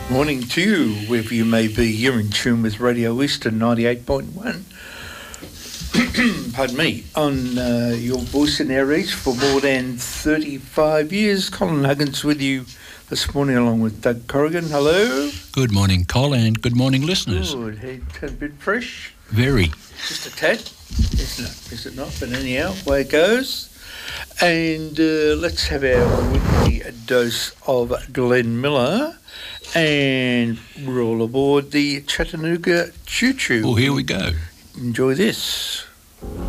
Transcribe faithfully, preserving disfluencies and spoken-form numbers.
Morning to you, wherever you may be. You're in tune with Radio Eastern ninety-eight point one. Pardon me. On uh, your voice in airways for more than thirty-five years. Colin Huggins with you this morning along with Doug Corrigan. Hello. Good morning, Col, and good morning, listeners. Good. Hey, a bit fresh. Very. Just a tad, isn't it? Is it not? But anyhow, away it goes. And uh, let's have our weekly dose of Glenn Miller. And we're all aboard the Chattanooga Choo Choo. Well, here we go. Enjoy this.